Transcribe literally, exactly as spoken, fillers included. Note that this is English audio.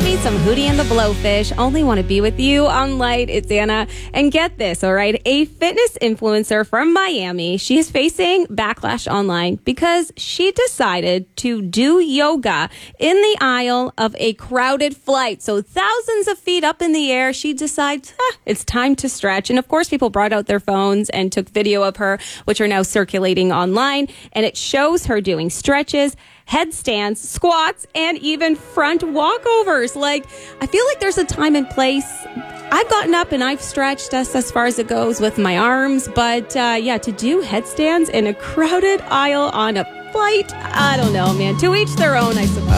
me some Hootie and the Blowfish. Only want to be with you on Light. It's Anna. And get this, all right? A fitness influencer from Miami. She is facing backlash online because she decided to do yoga in the aisle of a crowded flight. So thousands of feet up in the air, she decides ah, it's time to stretch. And of course, people brought out their phones and took video of her, which are now circulating online. And it shows her doing stretches, headstands, squats, and even front walkovers. Like, I feel like there's a time and place. I've gotten up and I've stretched us as far as it goes with my arms. But uh, yeah, to do headstands in a crowded aisle on a flight, I don't know, man. To each their own, I suppose.